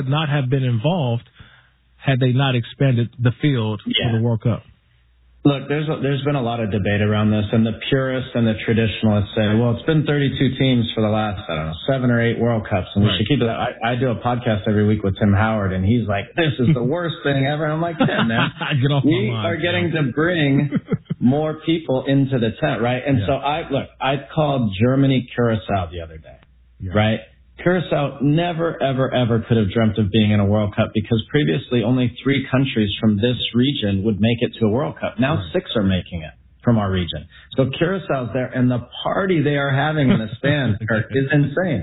would not have been involved had they not expanded the field for the World Cup. Look, there's been a lot of debate around this, and the purists and the traditionalists say, well, it's been 32 teams for the last, 7 or 8 World Cups, and we should keep it. I do a podcast every week with Tim Howard, and he's like, this is the worst thing ever. And I'm like, Tim, man, we are getting to bring more people into the tent, right? And so I called Germany Curacao the other day, right? Curacao never, ever, ever could have dreamt of being in a World Cup because previously only 3 countries from this region would make it to a World Cup. Now 6 are making it from our region. So Curaçao's there, and the party they are having in the stands is insane.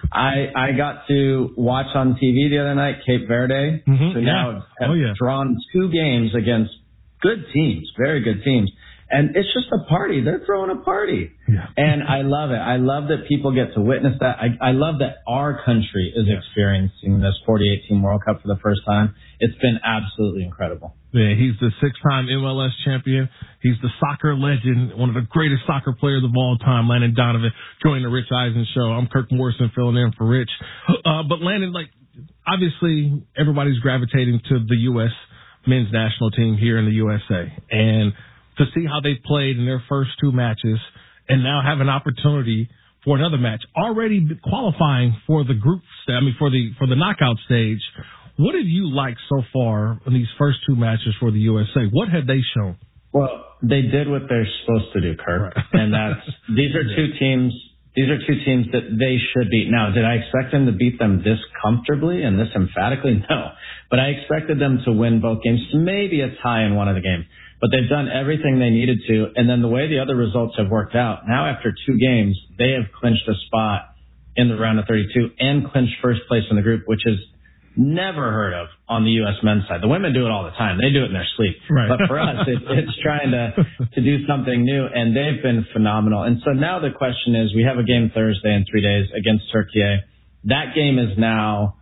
I got to watch on TV the other night Cape Verde, who now have drawn 2 games against good teams, very good teams. And it's just a party. They're throwing a party. Yeah. And I love it. I love that people get to witness that. I love that our country is experiencing this 48-team World Cup for the first time. It's been absolutely incredible. Yeah, he's the 6-time MLS champion. He's the soccer legend, one of the greatest soccer players of all time, Landon Donovan, joining the Rich Eisen Show. I'm Kirk Morrison filling in for Rich. But Landon, obviously everybody's gravitating to the U.S. men's national team here in the USA. And to see how they played in their first 2 matches and now have an opportunity for another match, already qualifying for the for the knockout stage. What have you liked so far in these first 2 matches for the USA? What have they shown? Well, they did what they're supposed to do, Kirk. Right. And these are 2 teams. These are 2 teams that they should beat. Now, did I expect them to beat them this comfortably and this emphatically? No. But I expected them to win both games, maybe a tie in one of the games. But they've done everything they needed to. And then the way the other results have worked out, now after 2 games, they have clinched a spot in the round of 32 and clinched first place in the group, which is never heard of on the U.S. men's side. The women do it all the time. They do it in their sleep. Right. But for us, it's trying to do something new, and they've been phenomenal. And so now the question is, we have a game Thursday in 3 days against Turkey. That game is now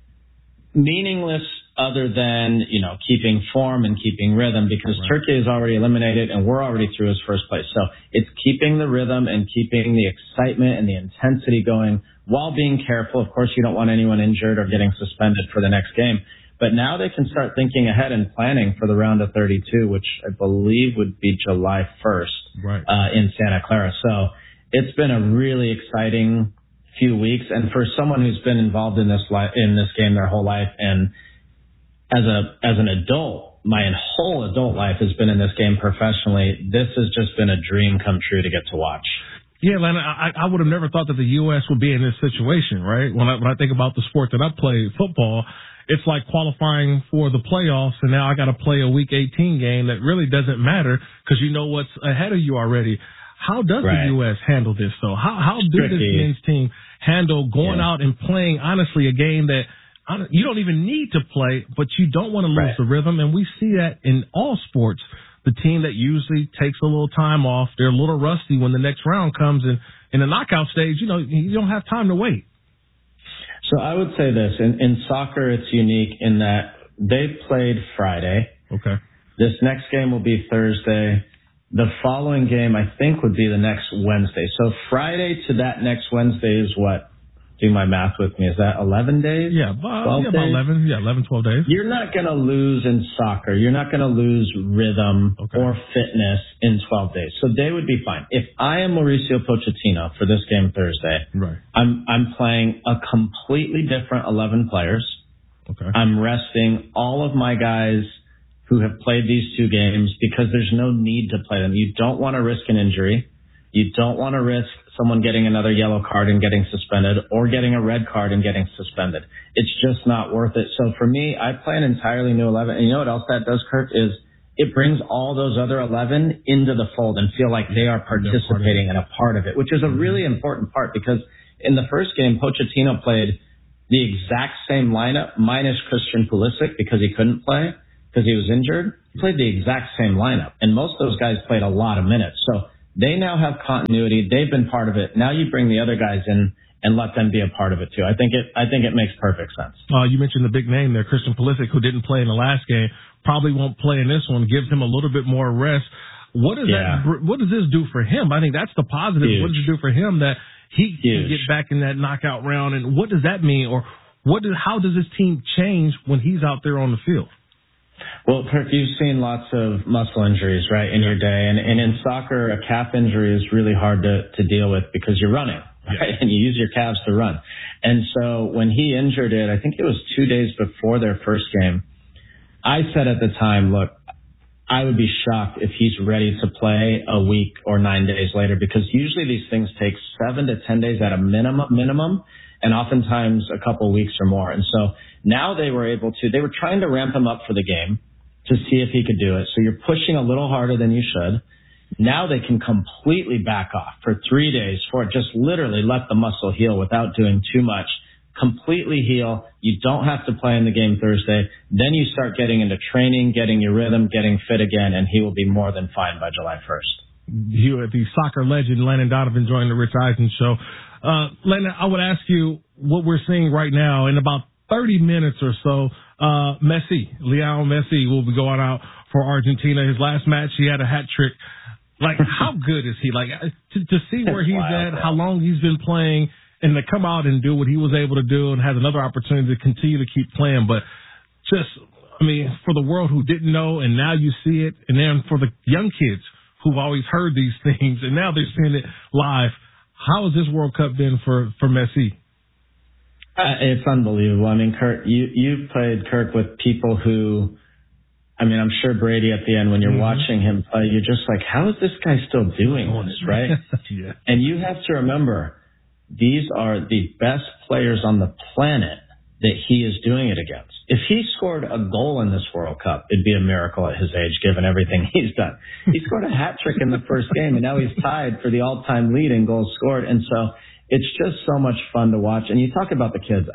meaningless other than, keeping form and keeping rhythm because Turkey is already eliminated and we're already through as first place. So it's keeping the rhythm and keeping the excitement and the intensity going while being careful. Of course, you don't want anyone injured or getting suspended for the next game. But now they can start thinking ahead and planning for the round of 32, which I believe would be July 1st in Santa Clara. So it's been a really exciting few weeks. And for someone who's been involved in this game their whole life, and as an adult, my whole adult life has been in this game professionally, this has just been a dream come true to get to watch. Yeah, Lana, I would have never thought that the U.S. would be in this situation, right? When I think about the sport that I play, football, it's like qualifying for the playoffs, and now I got to play a Week 18 game that really doesn't matter because you know what's ahead of you already. How does the U.S. handle this, though? How do this men's team handle going out and playing, honestly, a game that you don't even need to play, but you don't want to lose the rhythm? And we see that in all sports. The team that usually takes a little time off, they're a little rusty when the next round comes. And in the knockout stage, you don't have time to wait. So I would say this. In soccer, it's unique in that they played Friday. Okay. This next game will be Thursday. The following game, I think, would be the next Wednesday. So Friday to that next Wednesday is what? Do my math with me. Is that 11 days? Yeah, about 11. Yeah, 11, 12 days. You're not going to lose in soccer. You're not going to lose rhythm or fitness in 12 days. So they would be fine. If I am Mauricio Pochettino for this game Thursday, I'm playing a completely different 11 players. Okay. I'm resting all of my guys who have played these 2 games because there's no need to play them. You don't want to risk an injury. You don't want to risk someone getting another yellow card and getting suspended or getting a red card and getting suspended. It's just not worth it. So for me, I play an entirely new 11. And you know what else that does, Kirk, is it brings all those other 11 into the fold and feel like they are participating and a part of it, which is a really important part because in the first game, Pochettino played the exact same lineup minus Christian Pulisic because he couldn't play because he was injured. He played the exact same lineup. And most of those guys played a lot of minutes. So they now have continuity. They've been part of it. Now you bring the other guys in and let them be a part of it too. I think it makes perfect sense. You mentioned the big name there, Christian Pulisic, who didn't play in the last game, probably won't play in this one. Gives him a little bit more rest. What does this do for him? I think that's the positive. Huge. What does it do for him that he can get back in that knockout round? And what does that mean? Or How does this team change when he's out there on the field? Well, Kirk, you've seen lots of muscle injuries, right, in your day. And in soccer, a calf injury is really hard to deal with because you're running, right? And you use your calves to run. And so when he injured it, I think it was 2 days before their first game, I said at the time, look, I would be shocked if he's ready to play a week or 9 days later, because usually these things take 7 to 10 days at a minimum, and oftentimes a couple weeks or more. And so now they were trying to ramp him up for the game to see if he could do it. So you're pushing a little harder than you should. Now they can completely back off for 3 days just literally let the muscle heal without doing too much. Completely heal. You don't have to play in the game Thursday. Then you start getting into training, getting your rhythm, getting fit again, and he will be more than fine by July 1st. You, the soccer legend Landon Donovan, joined the Rich Eisen Show. Landon, I would ask you what we're seeing right now. In about 30 minutes or so, Lionel Messi will be going out for Argentina. His last match, he had a hat trick. Like, how good is he? Like, to see where he's at, how long he's been playing, and to come out and do what he was able to do and has another opportunity to continue to keep playing. But for the world who didn't know, and now you see it, and then for the young kids who've always heard these things, and now they're seeing it live, how has this World Cup been for Messi? It's unbelievable. I mean, Kurt, you've played, Kirk, with people who, I'm sure Brady at the end, when you're watching him play, you're just like, how is this guy still doing this, right? Yeah. And you have to remember, these are the best players on the planet that he is doing it against. If he scored a goal in this World Cup, it'd be a miracle at his age, given everything he's done. He scored a hat trick in the first game, and now he's tied for the all-time lead in goals scored. And so it's just so much fun to watch. And you talk about the kids.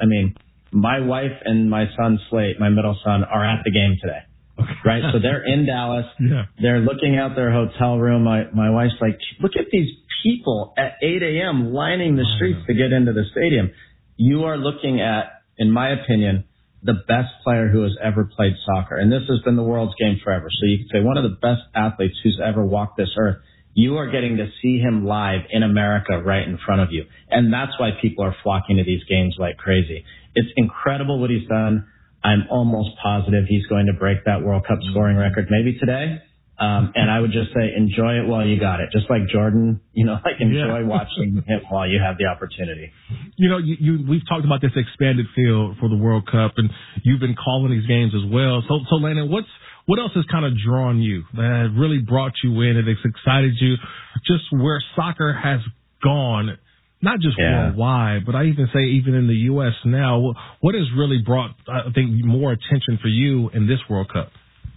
My wife and my son, Slate, my middle son, are at the game today. Right? So they're in Dallas. Yeah. They're looking out their hotel room. My wife's like, look at these people at 8 a.m. lining the streets to get into the stadium. You are looking at, in my opinion, the best player who has ever played soccer. And this has been the world's game forever. So you could say one of the best athletes who's ever walked this earth. You are getting to see him live in America right in front of you. And that's why people are flocking to these games like crazy. It's incredible what he's done. I'm almost positive he's going to break that World Cup scoring record maybe today. And I would just say enjoy it while you got it. Just like Jordan, enjoy watching him while you have the opportunity. We've talked about this expanded field for the World Cup, and you've been calling these games as well. So Landon, what else has kind of drawn you, that really brought you in and it's excited you, just where soccer has gone, not just worldwide, but I even say even in the U.S. now? What has really brought, I think, more attention for you in this World Cup?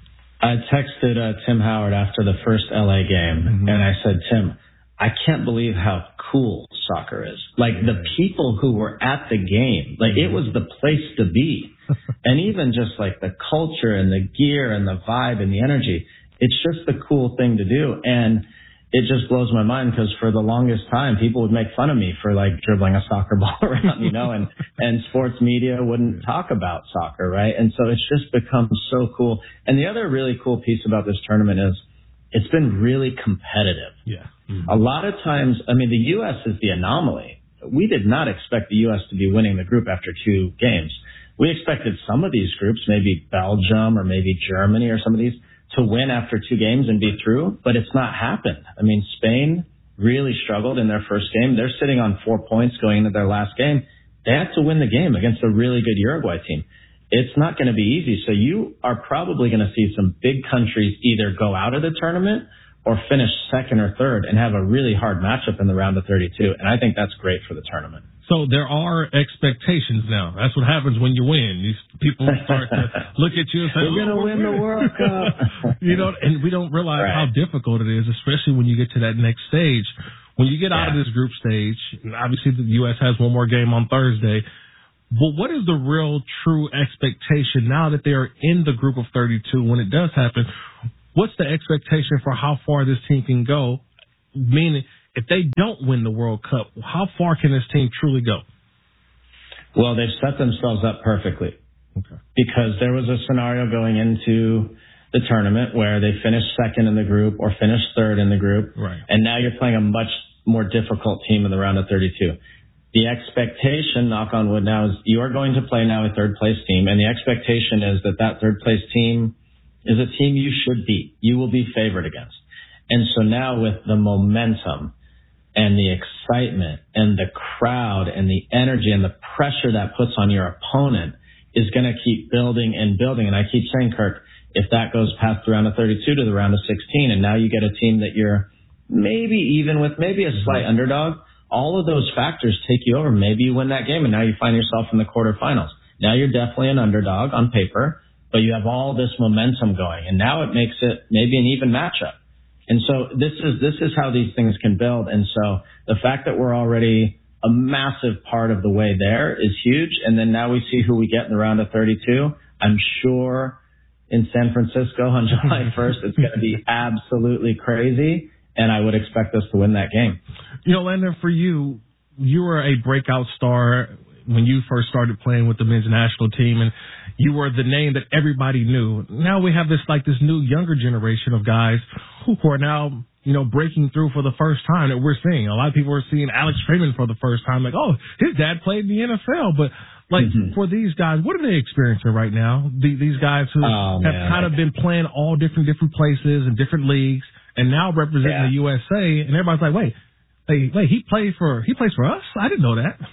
I texted Tim Howard after the first LA game, and I said, Tim, I can't believe how cool soccer is. Like, the people who were at the game, it was the place to be. And even just like the culture and the gear and the vibe and the energy, it's just the cool thing to do. And it just blows my mind because for the longest time, people would make fun of me for dribbling a soccer ball around, and sports media wouldn't talk about soccer, right? And so it's just become so cool. And the other really cool piece about this tournament is it's been really competitive. Yeah. A lot of times, the U.S. is the anomaly. We did not expect the U.S. to be winning the group after 2 games. We expected some of these groups, maybe Belgium or maybe Germany or some of these, to win after 2 games and be through, but it's not happened. Spain really struggled in their first game. They're sitting on 4 points going into their last game. They had to win the game against a really good Uruguay team. It's not going to be easy. So you are probably going to see some big countries either go out of the tournament or finish second or third and have a really hard matchup in the round of 32. And I think that's great for the tournament. So there are expectations now. That's what happens when you win. These people start to look at you and say, we're going to win the World Cup. And we don't realize how difficult it is, especially when you get to that next stage. When you get out of this group stage, and obviously the U.S. has one more game on Thursday, but what is the real true expectation now that they are in the group of 32 when it does happen? What's the expectation for how far this team can go? Meaning, if they don't win the World Cup, how far can this team truly go? Well, they've set themselves up perfectly. Okay. Because there was a scenario going into the tournament where they finished second in the group or finished third in the group. Right. And now you're playing a much more difficult team in the round of 32. The expectation, knock on wood now, is you are going to play now a third place team, and the expectation is that third place team is a team you should beat. You will be favored against. And so now with the momentum and the excitement and the crowd and the energy and the pressure that puts on your opponent is going to keep building and building. And I keep saying, Kirk, if that goes past the round of 32 to the round of 16, and now you get a team that you're maybe even with, maybe a slight underdog, all of those factors take you over. Maybe you win that game, and now you find yourself in the quarterfinals. Now you're definitely an underdog on paper, but you have all this momentum going, and now it makes it maybe an even matchup. And so this is how these things can build. And so the fact that we're already a massive part of the way there is huge. And then now we see who we get in the round of 32. I'm sure in San Francisco on July 1st, it's going to be absolutely crazy. And I would expect us to win that game. You know, Landon, for you, you were a breakout star when you first started playing with the men's national team, and you were the name that everybody knew. Now we have this new younger generation of guys who are now, breaking through for the first time that we're seeing. A lot of people are seeing Alex Freeman for the first time, like, oh, his dad played in the NFL. But for these guys, what are they experiencing right now? These guys who have kind of been playing all different places and different leagues, and now representing the USA, and everybody's like, wait, he plays for us? I didn't know that.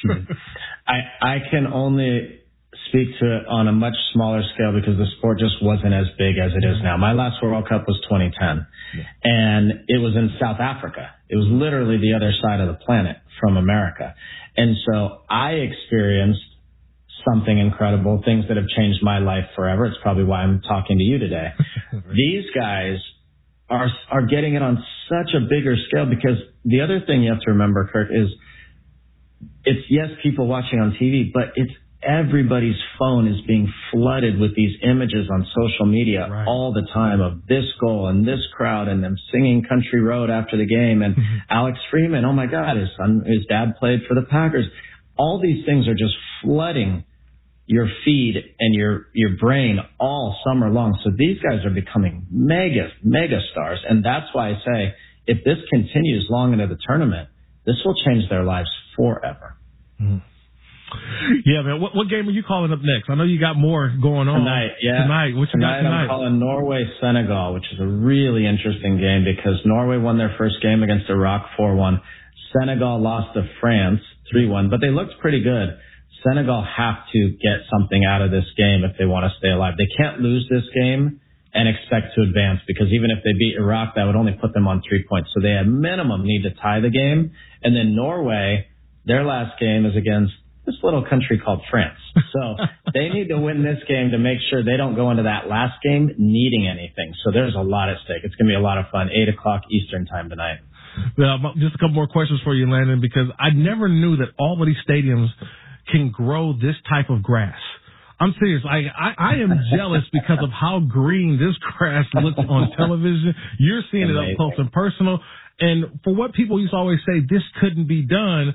I can only speak to it on a much smaller scale because the sport just wasn't as big as it is now. My last World Cup was 2010, and it was in South Africa. It was literally the other side of the planet from America. And so I experienced something incredible, things that have changed my life forever. It's probably why I'm talking to you today. These guys are getting it on such a bigger scale, because the other thing you have to remember, Kirk, is it's, yes, people watching on TV, but it's everybody's phone is being flooded with these images on social media all the time of this goal and this crowd and them singing Country Road after the game, and Alex Freeman, oh my God, his dad played for the Packers. All these things are just flooding your feed and your brain all summer long. So these guys are becoming mega stars. And that's why I say, if this continues long into the tournament, this will change their lives forever. Yeah, man. What game are you calling up next? I know you got more going on. Tonight. What you got tonight? I'm calling Norway-Senegal, which is a really interesting game because Norway won their first game against Iraq 4-1. Senegal lost to France 3-1, but they looked pretty good. Senegal have to get something out of this game if they want to stay alive. They can't lose this game and expect to advance, because even if they beat Iraq, that would only put them on 3 points. So they at minimum need to tie the game. And then Norway, their last game is against this little country called France. So they need to win this game to make sure they don't go into that last game needing anything. So there's a lot at stake. It's going to be a lot of fun. 8 o'clock Eastern time tonight. Well, just a couple more questions for you, Landon, because I never knew that all of these stadiums can grow this type of grass. I'm serious. I am jealous because of how green this grass looks on television. You're seeing it up close and personal. And for what people used to always say, this couldn't be done,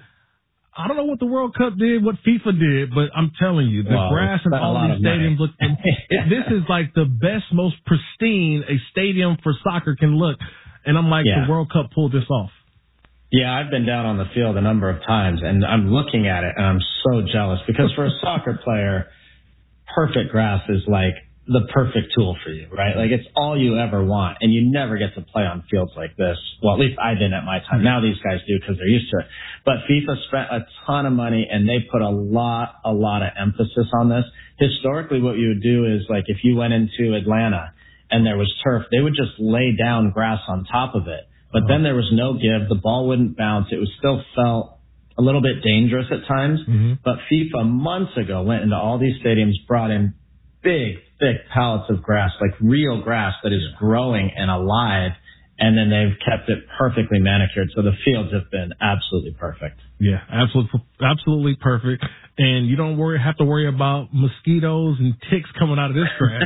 I don't know what the World Cup did, what FIFA did, but I'm telling you, the grass in all these stadiums look. This is like the best, most pristine a stadium for soccer can look. And I'm like, the World Cup pulled this off. Yeah, I've been down on the field a number of times, and I'm looking at it, and I'm so jealous because for a soccer player, perfect grass is like the perfect tool for you, right? Like it's all you ever want, and you never get to play on fields like this. Well, at least I didn't at my time. Now these guys do because they're used to it. But FIFA spent a ton of money, and they put a lot of emphasis on this. Historically, what you would do is, like, if you went into Atlanta and there was turf, they would just lay down grass on top of it. But then there was no give. The ball wouldn't bounce. It was still felt a little bit dangerous at times. But FIFA months ago went into all these stadiums, brought in big, thick pallets of grass, like real grass that is growing and alive. And then they've kept it perfectly manicured. So the fields have been absolutely perfect. Yeah, absolutely perfect. And you don't have to worry about mosquitoes and ticks coming out of this grass.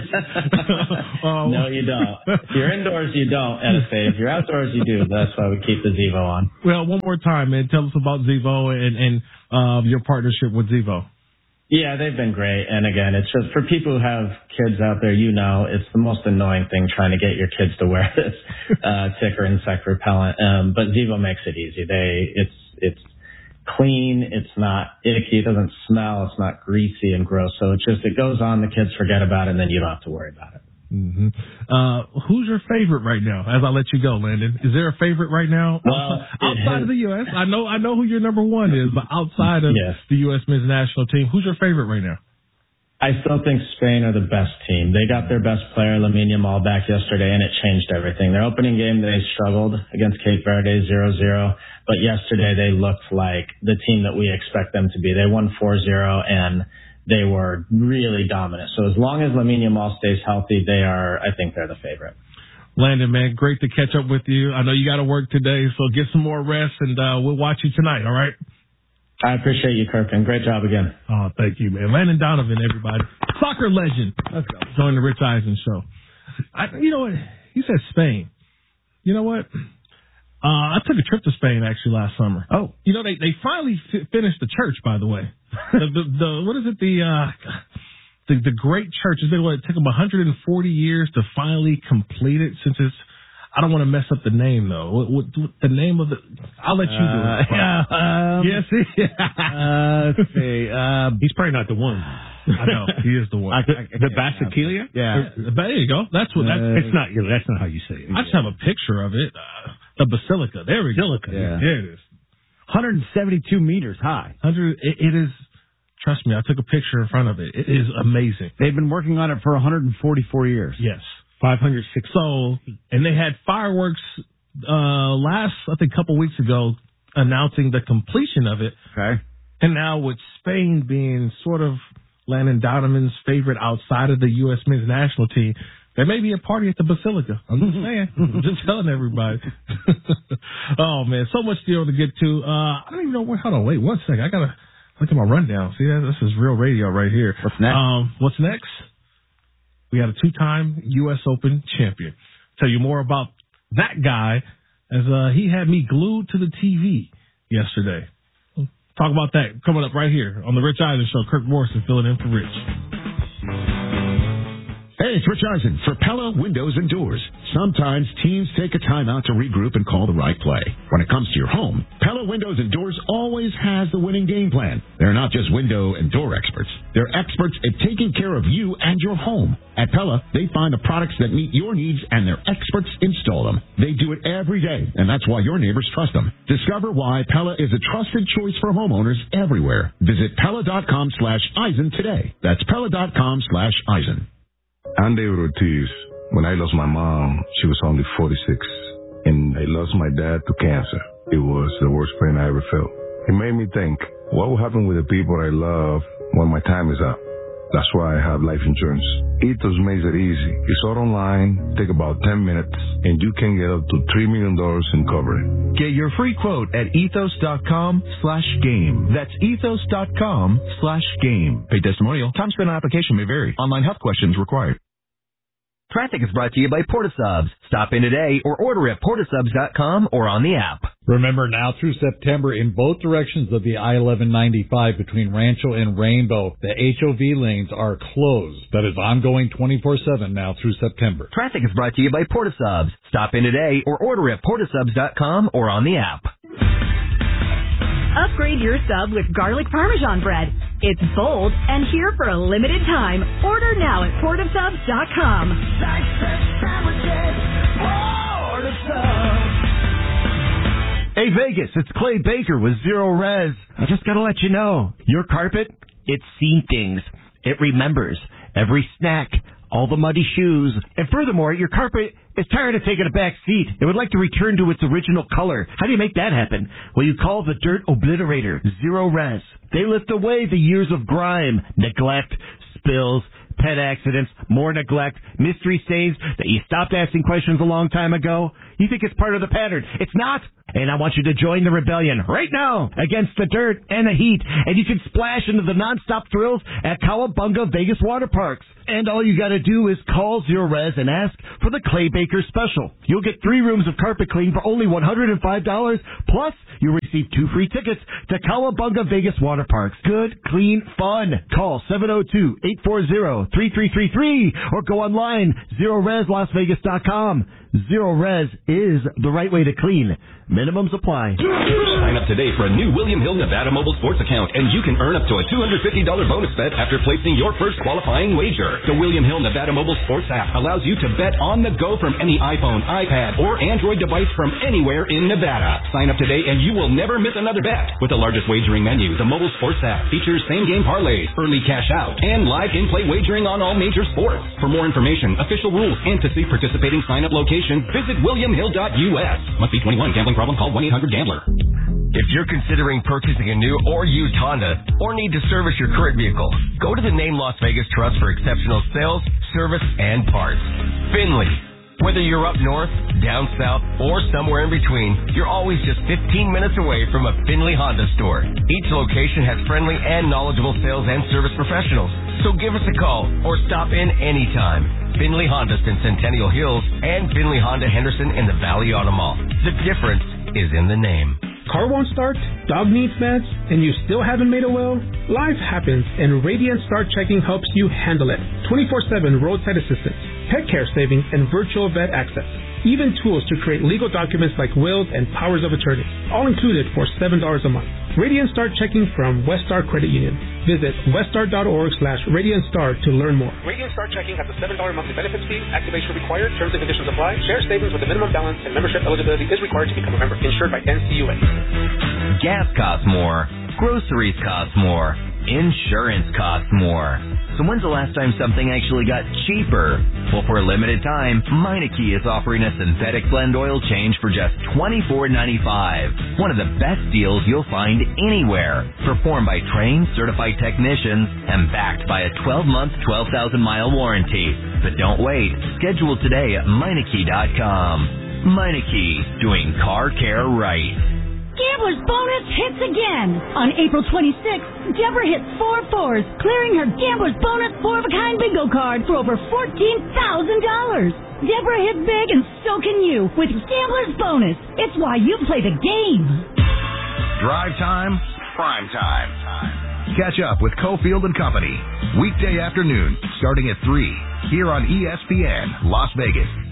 No, you don't. If you're indoors, you don't, NSA. If you're outdoors, you do. That's why we keep the Zevo on. Well, one more time, man. Tell us about Zevo and your partnership with Zevo. Yeah, they've been great. And again, it's just for people who have kids out there, it's the most annoying thing trying to get your kids to wear this tick or insect repellent. But Zevo makes it easy. clean. It's not icky. It doesn't smell. It's not greasy and gross. So it goes on. The kids forget about it, and then you don't have to worry about it. Mm-hmm. Who's your favorite right now? As I let you go, Landon, is there a favorite right now outside of the U.S.? I know who your number one is, but outside of the U.S. men's national team, who's your favorite right now? I still think Spain are the best team. They got their best player, Lamine Yamal, back yesterday, and it changed everything. Their opening game, they struggled against Cape Verde 0-0, but yesterday they looked like the team that we expect them to be. They won 4-0, and they were really dominant. So as long as Lamine Yamal stays healthy, I think they're the favorite. Landon, man, great to catch up with you. I know you got to work today, so get some more rest, and we'll watch you tonight, all right? I appreciate you, Kirk, and great job again. Oh, thank you, man. Landon Donovan, everybody. Soccer legend. Let's go. Join the Rich Eisen show. You know what? He said Spain. You know what? I took a trip to Spain, actually, last summer. Oh. You know, they finally finished the church, by the way. What is it? The great church. It took them 140 years to finally complete it since it's, I don't want to mess up the name, though. What the name of the... I'll let you do it. Yes. Let's see. He's probably not the one. I know. He is the one. The Basileia? Yeah. There you go. That's that's not how you say it. I just have a picture of it. The Basilica. There we go. Yeah. There it is. 172 meters high. It is... Trust me, I took a picture in front of it. It is amazing. They've been working on it for 144 years. Yes. 506. So, and they had fireworks couple weeks ago announcing the completion of it. Okay. And now with Spain being sort of Landon Donovan's favorite outside of the U.S. men's national team, there may be a party at the Basilica. I'm just saying. I'm just telling everybody. Oh, man, so much still to get to. I don't even know where. Hold on, wait 1 second. I got to look at my rundown. See, this is real radio right here. What's next? What's next? We had a 2-time U.S. Open champion. Tell you more about that guy as he had me glued to the TV yesterday. Talk about that coming up right here on the Rich Eisen Show. Kirk Morrison filling in for Rich. Hey, it's Rich Eisen for Pella Windows and Doors. Sometimes teams take a time out to regroup and call the right play. When it comes to your home, Pella Windows and Doors always has the winning game plan. They're not just window and door experts. They're experts at taking care of you and your home. At Pella, they find the products that meet your needs and their experts install them. They do it every day, and that's why your neighbors trust them. Discover why Pella is a trusted choice for homeowners everywhere. Visit Pella.com/Eisen today. That's Pella.com/Eisen. I'm David Ortiz. When I lost my mom, she was only 46. And I lost my dad to cancer. It was the worst pain I ever felt. It made me think, what will happen with the people I love when my time is up? That's why I have life insurance. Ethos makes it easy. It's all online, take about 10 minutes, and you can get up to $3 million in coverage. Get your free quote at ethos.com/game. That's ethos.com/game. Pay testimonial. Time spent on application may vary. Online health questions required. Traffic is brought to you by Portasubs. Stop in today or order at portasubs.com or on the app. Remember, now through September, in both directions of the I-1195 between Rancho and Rainbow, the HOV lanes are closed. That is ongoing 24/7 now through September. Traffic is brought to you by Portasubs. Stop in today or order at portasubs.com or on the app. Upgrade your sub with garlic parmesan bread. It's bold and here for a limited time. Order now at portasubs.com. Hey, Vegas, it's Clay Baker with Zero Res. I just got to let you know, your carpet, it's seen things. It remembers every snack, all the muddy shoes, and furthermore, your carpet is tired of taking a back seat. It would like to return to its original color. How do you make that happen? Well, you call the Dirt Obliterator, Zero Res. They lift away the years of grime, neglect, spills, pet accidents, more neglect, mystery stains that you stopped asking questions a long time ago. You think it's part of the pattern. It's not. And I want you to join the rebellion right now against the dirt and the heat. And you can splash into the nonstop thrills at Cowabunga Vegas Water Parks. And all you got to do is call Zero Res and ask for the Clay Baker special. You'll get 3 rooms of carpet clean for only $105. Plus, you'll receive 2 free tickets to Cowabunga Vegas Water Parks. Good, clean, fun. Call 702-840-3333 or go online, ZeroResLasVegas.com. Zero Res is the right way to clean. Minimum Minimums apply. Sign up today for a new William Hill Nevada mobile sports account, and you can earn up to a $250 bonus bet after placing your first qualifying wager. The William Hill Nevada mobile sports app allows you to bet on the go from any iPhone, iPad, or Android device from anywhere in Nevada. Sign up today and you will never miss another bet. With the largest wagering menu, the mobile sports app features same-game parlays, early cash out, and live in-play wagering on all major sports. For more information, official rules, and to see participating sign-up locations, visit williamhill.us. Must be 21. Gambling problem? Call 1-800-GAMBLER. If you're considering purchasing a new or used Honda or need to service your current vehicle, go to the Name Las Vegas Trust for exceptional sales, service, and parts. Finley. Whether you're up north, down south, or somewhere in between, you're always just 15 minutes away from a Finley Honda store. Each location has friendly and knowledgeable sales and service professionals. So give us a call or stop in anytime. Finley Honda's in Centennial Hills and Finley Honda Henderson in the Valley Auto Mall. The difference is in the name. Car won't start, dog needs meds, and you still haven't made a will? Life happens, and Radiant Start Checking helps you handle it. 24/7 roadside assistance, pet care savings, and virtual vet access. Even tools to create legal documents like wills and powers of attorney. All included for $7 a month. Radiant Start Checking from Westar Credit Union. Visit westar.org/RadiantStart to learn more. Radiant Start Checking has a $7 monthly benefits fee. Activation required. Terms and conditions apply. Share savings with a minimum balance and membership eligibility is required to become a member. Insured by NCUA. Gas costs more. Groceries cost more. Insurance costs more. So when's the last time something actually got cheaper? Well, for a limited time, Meineke is offering a synthetic blend oil change for just $24.95. One of the best deals you'll find anywhere. Performed by trained, certified technicians and backed by a 12-month, 12,000-mile warranty. But don't wait. Schedule today at Meineke.com. Meineke, doing car care right. Gambler's Bonus hits again. On April 26th, Deborah hit 4 fours, clearing her Gambler's Bonus 4-of-a-kind bingo card for over $14,000. Deborah hit big and so can you with Gambler's Bonus. It's why you play the game. Drive time, prime time. Catch up with Cofield and Company. Weekday afternoon, starting at 3, here on ESPN Las Vegas.